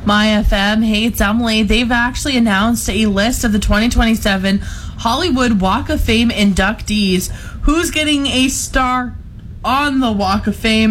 My FM. Hey, it's Emily. They've actually announced a list of the 2027 Hollywood Walk of Fame inductees. Who's getting a star on the Walk of Fame?